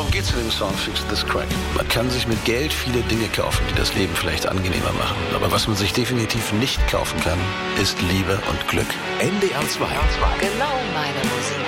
Worum geht's in dem Song Fix This Crack? Man kann sich mit Geld viele Dinge kaufen, die das Leben vielleicht angenehmer machen. Aber was man sich definitiv nicht kaufen kann, ist Liebe und Glück. NDR 2. Genau meine Musik.